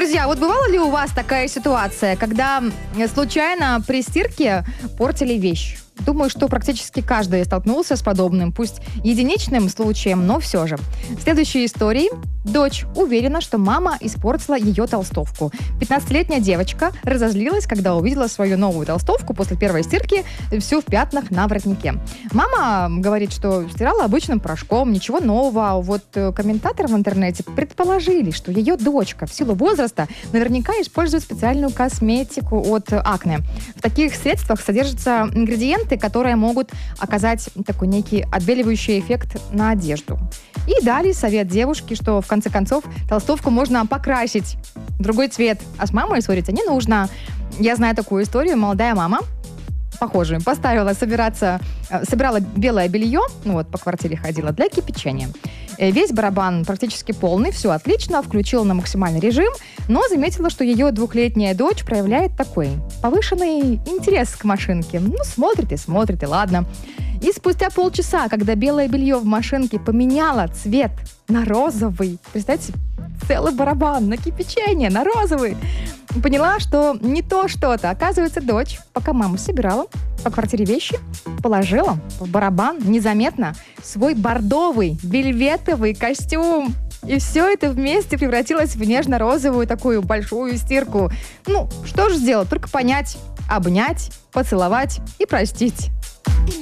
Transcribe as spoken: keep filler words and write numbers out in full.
Друзья, вот бывала ли у вас такая ситуация, когда случайно при стирке портили вещь? Думаю, что практически каждый столкнулся с подобным, пусть единичным случаем, но все же. В следующей истории дочь уверена, что мама испортила ее толстовку. пятнадцатилетняя девочка разозлилась, когда увидела свою новую толстовку после первой стирки, всю в пятнах на воротнике. Мама говорит, что стирала обычным порошком, ничего нового. Вот комментаторы в интернете предположили, что ее дочка в силу возраста наверняка использует специальную косметику от акне. В таких средствах содержатся ингредиенты, которые могут оказать такой некий отбеливающий эффект на одежду. И дали совет девушке, что в конце концов толстовку можно покрасить в другой цвет, а с мамой ссориться не нужно. Я знаю такую историю. Молодая мама, похожую, поставила собираться, собирала белое белье, ну вот по квартире ходила, для кипячения. Весь барабан практически полный, все отлично, включила на максимальный режим, но заметила, что ее двухлетняя дочь проявляет такой повышенный интерес к машинке. Ну, смотрит и смотрит, и ладно. И спустя полчаса, когда белое белье в машинке поменяло цвет на розовый, представьте, целый барабан на кипячение, на розовый, поняла, что не то что-то. Оказывается, дочь, пока мама собирала по квартире вещи, положила в барабан незаметно свой бордовый вельветовый костюм. И все это вместе превратилось в нежно-розовую такую большую стирку. Ну, что же сделать? Только понять, обнять, поцеловать и простить.